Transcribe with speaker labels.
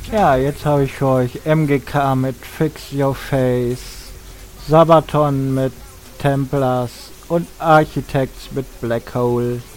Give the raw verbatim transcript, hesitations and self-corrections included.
Speaker 1: Ja, jetzt habe ich für euch M G K mit Fix Your Face, Sabaton mit Templars und Architects mit Black Hole.